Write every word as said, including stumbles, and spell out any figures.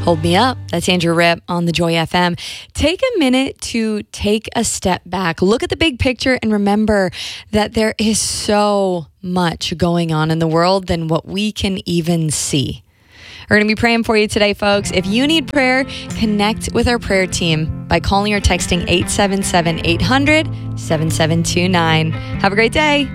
Hold Me Up. That's Andrew Ripp on the Joy F M. Take a minute to take a step back. Look at the big picture and remember that there is so much going on in the world than what we can even see. We're going to be praying for you today, folks. If you need prayer, connect with our prayer team by calling or texting eight seven seven, eight hundred, seven seven two nine. Have a great day.